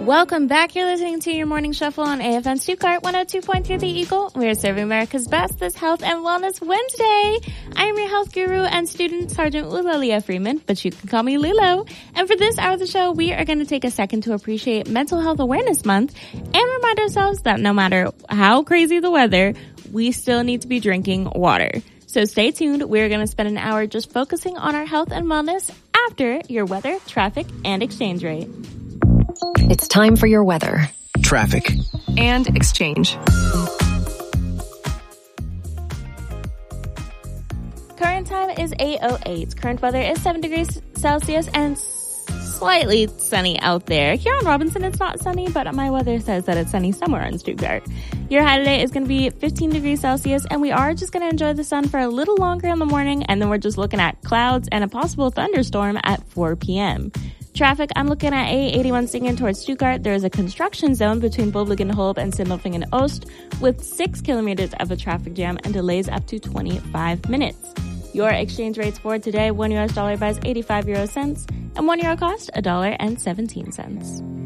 Welcome back. You're listening to your morning shuffle on AFN Stuttgart 102.3 The Eagle. We are serving America's best this Health and Wellness Wednesday. I am your health guru and student Sergeant Eulalia Freeman, but you can call me Lilo. And for this hour of the show, we are going to take a second to appreciate Mental Health Awareness Month and remind ourselves that no matter how crazy the weather, we still need to be drinking water. So stay tuned. We're going to spend an hour just focusing on our health and wellness after your weather, traffic, and exchange rate. It's time for your weather, traffic, and exchange. Current time is 8:08. Current weather is 7 degrees Celsius and slightly sunny out there. Here on Robinson, it's not sunny, but my weather says that it's sunny somewhere in Stuttgart. Your high today is going to be 15 degrees Celsius, and we are just going to enjoy the sun for a little longer in the morning, and then we're just looking at clouds and a possible thunderstorm at 4 p.m. Traffic, I'm looking at A81 Singen towards Stuttgart. There is a construction zone between Boblingen-Holb and Sindelfingen-Oost with 6 kilometers of a traffic jam and delays up to 25 minutes. Your exchange rates for today, $1 buys 85 euro cents and €1 cost $1.17.